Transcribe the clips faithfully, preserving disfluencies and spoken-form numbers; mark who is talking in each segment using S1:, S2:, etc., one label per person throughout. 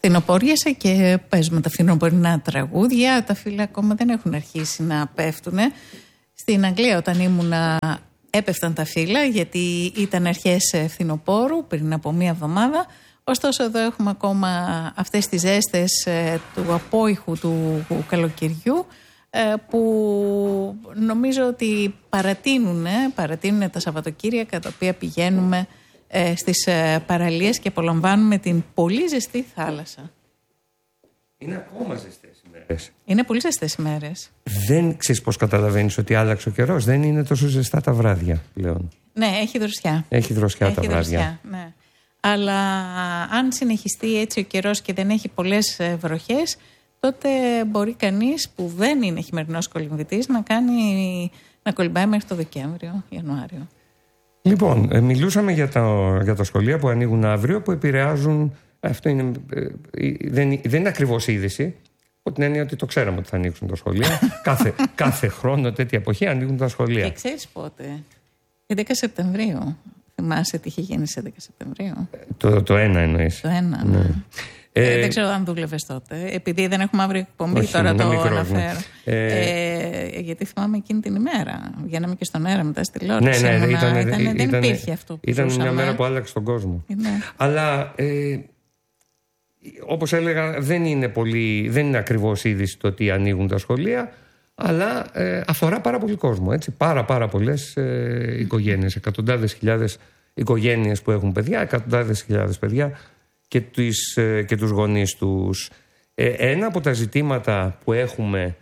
S1: φθινοπόριασε και παίζουμε τα φθινοπορεινά τραγούδια. Τα φύλλα ακόμα δεν έχουν αρχίσει να πέφτουν. Στην Αγγλία όταν ήμουνα έπεφταν τα φύλλα γιατί ήταν αρχές φθινοπόρου πριν από μία εβδομάδα. Ωστόσο εδώ έχουμε ακόμα αυτές τις ζέστες του απόϊχου του καλοκαιριού που νομίζω ότι παρατείνουν, παρατείνουν τα Σαββατοκύριακα τα οποία πηγαίνουμε στις παραλίες και απολαμβάνουμε την πολύ ζεστή θάλασσα.
S2: Είναι ακόμα ζεστές ημέρες.
S1: Είναι πολύ ζεστές ημέρες.
S2: Δεν ξέρεις πώς καταλαβαίνεις ότι άλλαξε ο καιρός. Δεν είναι τόσο ζεστά τα βράδια πλέον.
S1: Ναι, έχει δροσιά.
S2: Έχει δροσιά
S1: έχει
S2: τα
S1: δροσιά,
S2: βράδια.
S1: Ναι. Αλλά αν συνεχιστεί έτσι ο καιρός και δεν έχει πολλές βροχές, τότε μπορεί κανείς που δεν είναι χειμερινός κολυμβητής να κάνει, να κολυμπάει μέχρι το Δεκέμβριο, Ιανουάριο.
S2: Λοιπόν, ε, μιλούσαμε για τα, για τα σχολεία που ανοίγουν αύριο, που επηρεάζουν. Αυτό είναι, ε, δεν, δεν είναι ακριβώς είδηση. Από την έννοια ότι το ξέραμε ότι θα ανοίξουν τα σχολεία. κάθε, κάθε χρόνο τέτοια εποχή ανοίγουν τα σχολεία.
S1: Και ξέρεις πότε? έντεκα Σεπτεμβρίου. Θυμάσαι τι είχε γίνει στις έντεκα Σεπτεμβρίου?
S2: Το, το ένα εννοείς.
S1: Το ένα, ναι. ναι. Ε, ε, δεν ξέρω αν δούλευες τότε. Επειδή δεν έχουμε αύριο εκπομπή, όχι, τώρα το μικρός, αναφέρω. Ναι. Ε, ε, γιατί θυμάμαι εκείνη την ημέρα. Βγαίναμε και στον αέρα μετά στη τηλεόραση.
S2: Ναι, ναι, ήταν,
S1: ήταν,
S2: ήταν,
S1: δεν
S2: ήταν,
S1: υπήρχε αυτό που
S2: Ήταν
S1: ζούσαμε.
S2: μια μέρα που άλλαξε τον κόσμο.
S1: Ναι.
S2: Αλλά ε, όπως έλεγα, δεν είναι, πολύ, δεν είναι ακριβώς είδηση το ότι ανοίγουν τα σχολεία, αλλά ε, αφορά πάρα πολύ κόσμο. Έτσι. Πάρα, πάρα πολλές ε, οικογένειες, εκατοντάδες χιλιάδες οικογένειες που έχουν παιδιά, εκατοντάδες χιλιάδες παιδιά και, τους, ε, και τους γονείς τους. Ε, ένα από τα ζητήματα που έχουμε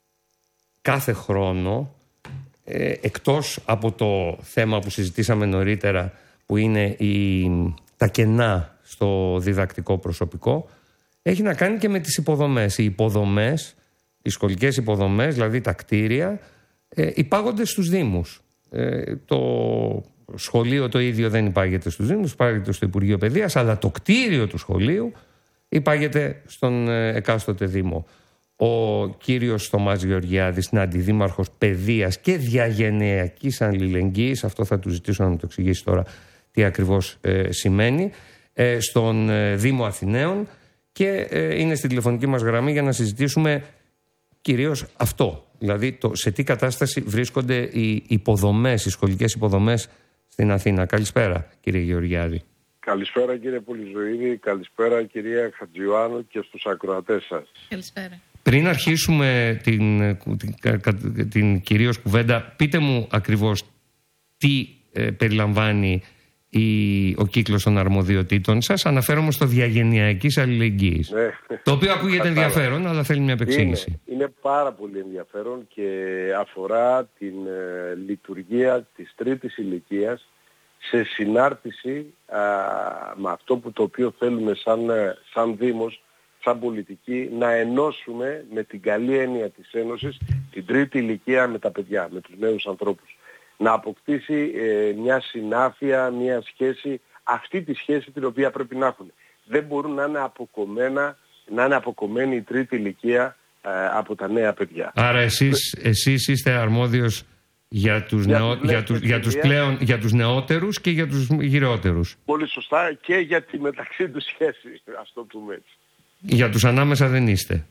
S2: κάθε χρόνο, ε, εκτός από το θέμα που συζητήσαμε νωρίτερα, που είναι η, τα κενά στο διδακτικό προσωπικό, έχει να κάνει και με τις υποδομές. Οι υποδομές, οι σχολικές υποδομές, δηλαδή τα κτίρια, ε, υπάγονται στους Δήμους. Ε, το σχολείο το ίδιο δεν υπάγεται στους Δήμους, υπάγεται στο Υπουργείο Παιδείας, αλλά το κτίριο του σχολείου υπάγεται στον ε, εκάστοτε Δήμο. Ο κύριος Θωμάς Γεωργιάδης είναι αντιδήμαρχος παιδείας και διαγενειακής αλληλεγγύης. Αυτό θα του ζητήσω να μου το εξηγήσει τώρα τι ακριβώς ε, σημαίνει. Ε, στον ε, Δήμο Αθηναίων και ε, είναι στην τηλεφωνική μας γραμμή για να συζητήσουμε κυρίως αυτό. Δηλαδή το, σε τι κατάσταση βρίσκονται οι υποδομές, οι σχολικές υποδομές στην Αθήνα. Καλησπέρα κύριε Γεωργιάδη.
S3: Καλησπέρα κύριε Πολυζωήδη, καλησπέρα κυρία Χατζιωάννου και στους ακροατές σας.
S1: Καλησπέρα.
S2: Πριν αρχίσουμε την, την, την κυρίως κουβέντα, πείτε μου ακριβώς τι ε, περιλαμβάνει η, ο κύκλος των αρμοδιοτήτων σας. Αναφέρομαι στο διαγενειακής αλληλεγγύης. Ναι. Το οποίο ακούγεται ενδιαφέρον, αλλά θέλει μια επεξήγηση.
S3: Είναι, είναι πάρα πολύ ενδιαφέρον και αφορά την ε, λειτουργία της τρίτης ηλικίας σε συνάρτηση α, με αυτό που το οποίο θέλουμε σαν, σαν Δήμος, σαν πολιτική, να ενώσουμε με την καλή έννοια της ένωσης την τρίτη ηλικία με τα παιδιά, με τους νέους ανθρώπους. Να αποκτήσει ε, μια συνάφεια, μια σχέση, αυτή τη σχέση την οποία πρέπει να έχουν. Δεν μπορούν να είναι αποκομμένα, να είναι αποκομμένη η τρίτη ηλικία ε, από τα νέα παιδιά.
S2: Άρα εσείς, εσείς είστε αρμόδιος για τους, για, νεό, για, τους, για, τους πλέον, για τους νεότερους και για τους γυραιότερους.
S3: Πολύ σωστά, και για τη μεταξύ τους σχέση, ας το πούμε έτσι.
S2: Για τους ανάμεσα δεν είστε?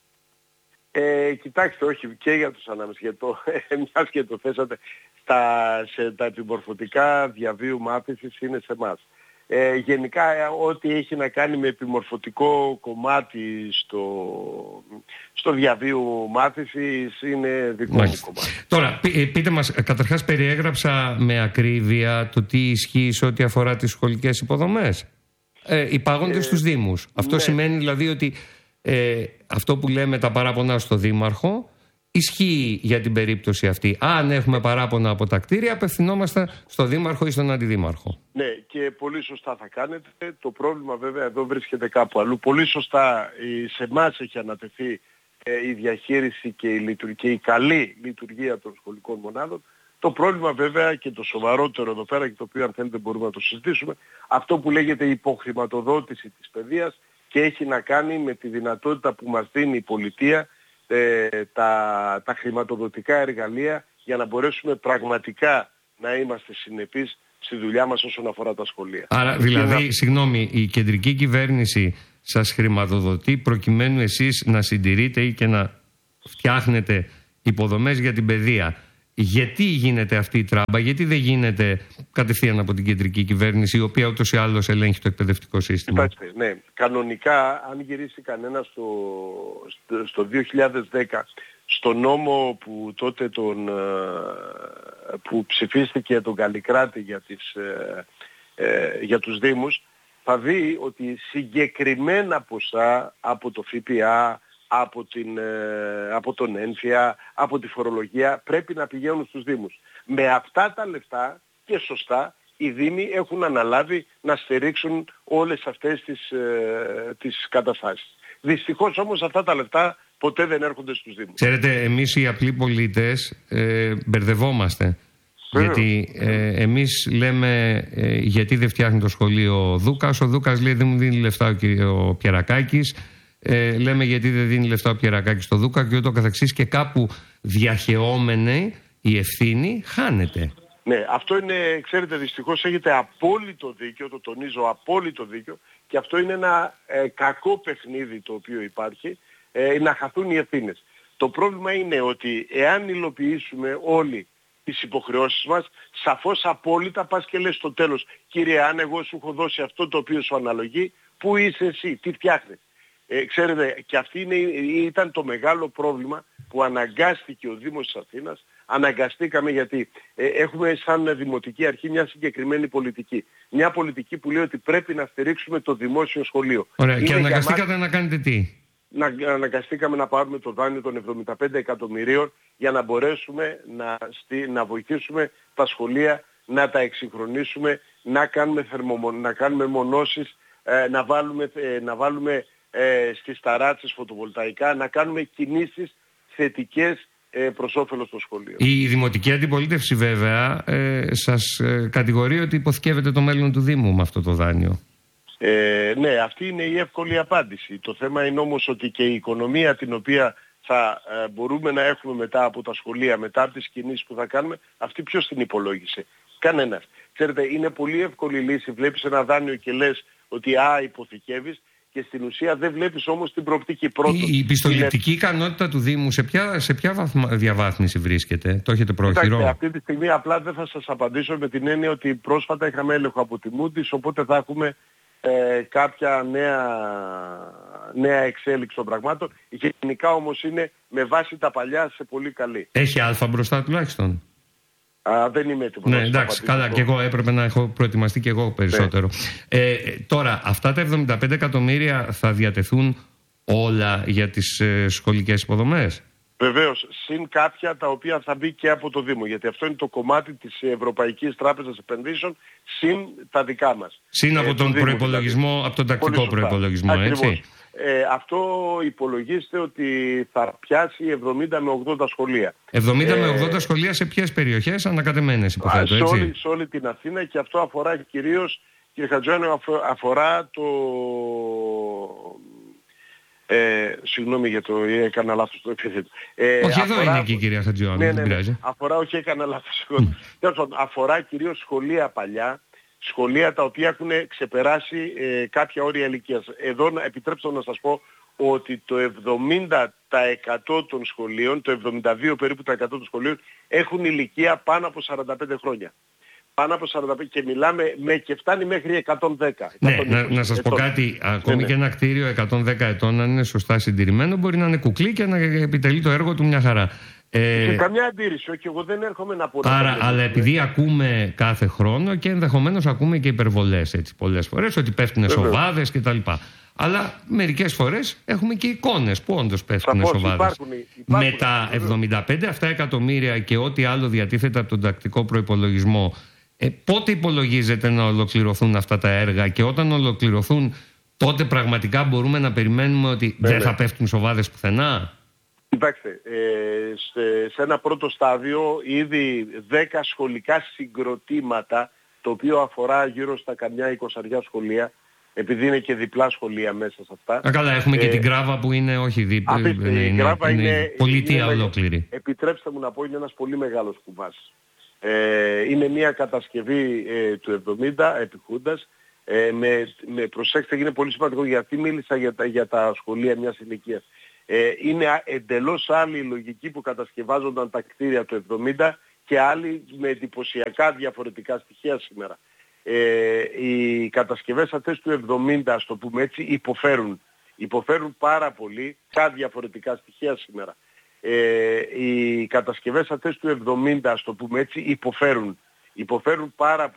S3: Ε, κοιτάξτε, όχι, και για τους ανάμεσα, για το, μιας και το θέσατε, στα, σε, τα επιμορφωτικά διαβίου μάθησης είναι σε εμάς. Ε, γενικά, ε, ό,τι έχει να κάνει με επιμορφωτικό κομμάτι στο, στο διαβίου μάθησης είναι δικό μου κομμάτι.
S2: Τώρα, πεί, πείτε μας, καταρχάς περιέγραψα με ακρίβεια το τι ισχύει σε ό,τι αφορά τις σχολικές υποδομές. Ε, υπάγονται ε, στους Δήμους. Αυτό ναι. σημαίνει δηλαδή ότι ε, αυτό που λέμε τα παράπονα στο Δήμαρχο ισχύει για την περίπτωση αυτή. Αν έχουμε παράπονα από τα κτίρια, απευθυνόμαστε στο Δήμαρχο ή στον Αντιδήμαρχο.
S3: Ναι, και πολύ σωστά θα κάνετε. Το πρόβλημα βέβαια εδώ βρίσκεται κάπου αλλού. Πολύ σωστά σε εμάς έχει ανατεθεί ε, η διαχείριση και η, λειτουργία, και η καλή λειτουργία των σχολικών μονάδων. Το πρόβλημα βέβαια και το σοβαρότερο εδώ πέρα, και το οποίο αν θέλετε μπορούμε να το συζητήσουμε, αυτό που λέγεται υποχρηματοδότηση της παιδείας, και έχει να κάνει με τη δυνατότητα που μας δίνει η πολιτεία ε, τα, τα χρηματοδοτικά εργαλεία για να μπορέσουμε πραγματικά να είμαστε συνεπείς στη δουλειά μας όσον αφορά τα σχολεία.
S2: Άρα δηλαδή, να... συγγνώμη, η κεντρική κυβέρνηση σας χρηματοδοτεί προκειμένου εσείς να συντηρείτε ή και να φτιάχνετε υποδομές για την παιδεία. Γιατί γίνεται αυτή η τράμπα, γιατί δεν γίνεται κατευθείαν από την κεντρική κυβέρνηση, η οποία ούτως ή άλλως ελέγχει το εκπαιδευτικό σύστημα?
S3: Κοιτάξτε, ναι. Κανονικά, αν γυρίσει κανένα στο, στο, στο δύο χιλιάδες δέκα, στο νόμο που τότε τον, που ψηφίστηκε τον Καλλικράτη για, τις, ε, για τους Δήμους, θα δει ότι συγκεκριμένα ποσά από το ΦΠΑ, από, την, από τον έμφυα, από τη φορολογία πρέπει να πηγαίνουν στους Δήμους. Με αυτά τα λεφτά και σωστά οι Δήμοι έχουν αναλάβει να στηρίξουν όλες αυτές τις, ε, τις καταστάσεις. Δυστυχώς όμως αυτά τα λεφτά ποτέ δεν έρχονται στους Δήμους.
S2: Ξέρετε, εμείς οι απλοί πολίτες ε, μπερδευόμαστε. Γιατί ε, εμείς λέμε ε, γιατί δεν φτιάχνει το σχολείο ο Δούκας. Ο Δούκας λέει δεν μου δίνει λεφτά ο, ο Πιερακάκης. Ε, λέμε γιατί δεν δίνει λεφτά ο Πιερακάκης στο Δούκα και ούτω καθεξής, και κάπου διαχεόμενη η ευθύνη χάνεται.
S3: Ναι, αυτό είναι, ξέρετε, δυστυχώς έχετε απόλυτο δίκιο, το τονίζω, απόλυτο δίκιο, και αυτό είναι ένα ε, κακό παιχνίδι το οποίο υπάρχει, ε, να χαθούν οι ευθύνες. Το πρόβλημα είναι ότι εάν υλοποιήσουμε όλοι τις υποχρεώσεις μας, σαφώς απόλυτα πας και λες στο τέλος, κύριε, αν εγώ σου έχω δώσει αυτό το οποίο σου αναλογεί, πού είσαι εσύ, τι φτιάχνεις? Ε, ξέρετε, και αυτή είναι, ήταν το μεγάλο πρόβλημα που αναγκάστηκε ο Δήμος της Αθήνας. Αναγκαστήκαμε γιατί ε, έχουμε σαν Δημοτική Αρχή μια συγκεκριμένη πολιτική. Μια πολιτική που λέει ότι πρέπει να στηρίξουμε το δημόσιο σχολείο.
S2: Ωραία, είναι και αναγκαστήκατε μας... να κάνετε τι?
S3: Να, αναγκαστήκαμε να πάρουμε το δάνειο των εβδομήντα πέντε εκατομμυρίων για να μπορέσουμε να, στη, να βοηθήσουμε τα σχολεία, να τα εξυγχρονίσουμε, να κάνουμε, θερμομο, να κάνουμε μονώσεις, ε, να βάλουμε, ε, να βάλουμε ε, στις ταράτσες φωτοβολταϊκά, να κάνουμε κινήσεις θετικές ε, προς όφελος των σχολείων.
S2: Η δημοτική αντιπολίτευση βέβαια ε, σας ε, κατηγορεί ότι υποθηκεύεται το μέλλον του Δήμου με αυτό το δάνειο.
S3: Ε, ναι, αυτή είναι η εύκολη απάντηση. Το θέμα είναι όμως ότι και η οικονομία την οποία θα ε, μπορούμε να έχουμε μετά από τα σχολεία, μετά από τις κινήσεις που θα κάνουμε, αυτή ποιος την υπολόγισε? Κανένας. Ξέρετε, είναι πολύ εύκολη λύση. Βλέπεις ένα δάνειο και λες ότι α, υποθηκεύεις, και στην ουσία δεν βλέπεις όμως την προοπτική. Πρώτον,
S2: η, η πιστοληπτική είναι... ικανότητα του Δήμου σε ποια, σε ποια βαθμα... διαβάθμιση βρίσκεται? Το έχετε προωθηρό?
S3: Αυτή τη στιγμή απλά δεν θα σας απαντήσω, με την έννοια ότι πρόσφατα είχαμε έλεγχο από τη Moody's, οπότε θα έχουμε ε, κάποια νέα, νέα εξέλιξη των πραγμάτων. Γενικά όμως είναι με βάση τα παλιά σε πολύ καλή.
S2: Έχει α μπροστά τουλάχιστον?
S3: Α, δεν είμαι έτοιμο.
S2: Ναι, εντάξει, καλά, και εγώ έπρεπε να έχω προετοιμαστεί και εγώ περισσότερο. Ναι. Ε, τώρα, αυτά τα εβδομήντα πέντε εκατομμύρια θα διατεθούν όλα για τις ε, σχολικές υποδομές?
S3: Βεβαίως, συν κάποια τα οποία θα μπει και από το Δήμο, γιατί αυτό είναι το κομμάτι της Ευρωπαϊκής Τράπεζας Επενδύσεων, συν τα δικά μας.
S2: Συν από ε, τον προϋπολογισμό, δηλαδή, από τον τακτικό προϋπολογισμό, έτσι.
S3: Ε, αυτό υπολογίστε ότι θα πιάσει εβδομήντα με ογδόντα σχολεία.
S2: εβδομήντα με ογδόντα σχολεία σε ποιες περιοχές? Ανακατεμένες, υποθέτω, έτσι.
S3: Σε όλη, σε όλη την Αθήνα, και αυτό αφορά κυρίως, κύριε Χατζιάννη, αφορά το... Ε, συγγνώμη για το έκανα λάθος το επίθετο. Ε,
S2: όχι,
S3: αφορά...
S2: εδώ είναι και η κυρία Χατζιάννη,
S3: ναι,
S2: δεν
S3: ναι,
S2: πειράζει.
S3: Αφορά, όχι, έκανα λάθος. Αφορά κυρίως σχολεία παλιά, σχολεία τα οποία έχουν ξεπεράσει ε, κάποια όρια ηλικίας. Εδώ επιτρέψτε να σας πω ότι το εβδομήντα τοις εκατό των σχολείων, το εβδομήντα δύο περίπου τα εκατό των σχολείων, έχουν ηλικία πάνω από σαράντα πέντε χρόνια. Πάνω από σαράντα πέντε, και μιλάμε με, και φτάνει μέχρι εκατόν δέκα.
S2: Ναι, να, να σας ετών. πω κάτι, ακόμη ναι, ναι. και ένα κτίριο εκατόν δέκα ετών, αν είναι σωστά συντηρημένο, μπορεί να είναι κουκλί και να επιτελεί το έργο του μια χαρά.
S3: Ε, και καμιά αντίρρηση, όχι, εγώ δεν έρχομαι να πω.
S2: Άρα, αλλά επειδή ακούμε κάθε χρόνο και ενδεχομένως ακούμε και υπερβολές, έτσι, πολλές φορές, ότι πέφτουν σοβάδες κτλ. Αλλά μερικές φορές έχουμε και εικόνες που όντως πέφτουν σοβάδες.
S3: Υπάρχουν, υπάρχουν,
S2: με τα εβδομήντα πέντε αυτά εκατομμύρια και ό,τι άλλο διατίθεται από τον τακτικό προϋπολογισμό, ε, πότε υπολογίζεται να ολοκληρωθούν αυτά τα έργα, και όταν ολοκληρωθούν, τότε πραγματικά μπορούμε να περιμένουμε ότι Βέβαια. δεν θα πέφτουν σοβάδες πουθενά?
S3: Κοιτάξτε, ε, σε, σε ένα πρώτο στάδιο ήδη δέκα σχολικά συγκροτήματα, το οποίο αφορά γύρω στα καμιά εικοσαριά σχολεία, επειδή είναι και διπλά σχολεία μέσα σε αυτά.
S2: Α, καλά, έχουμε ε, και την Γκράβα που είναι όχι δίπλα.
S3: Είναι, η Γκράβα είναι, είναι
S2: πολιτεία
S3: είναι,
S2: ολόκληρη.
S3: Επιτρέψτε μου να πω, είναι ένας πολύ μεγάλος κουβάς. Ε, είναι μια κατασκευή ε, του εβδομήντα επί Χούντας. Ε, με, με προσέξτε, είναι πολύ σημαντικό γιατί μίλησα για τα, για τα σχολεία μιας ηλικίας. Ε, είναι εντελώς άλλη η λογική που κατασκευάζονταν τα κτίρια του εβδομήντα και άλλη με εντυπωσιακά διαφορετικά στοιχεία σήμερα. Ε, οι κατασκευές αυτές του εβδομήντα, ας το πούμε έτσι, υποφέρουν. Υποφέρουν πάρα πολύ, κάτι διαφορετικά στοιχεία σήμερα. Ε, οι κατασκευές αυτές του εβδομήντα, ας το πούμε έτσι, υποφέρουν. Υποφέρουν πάρα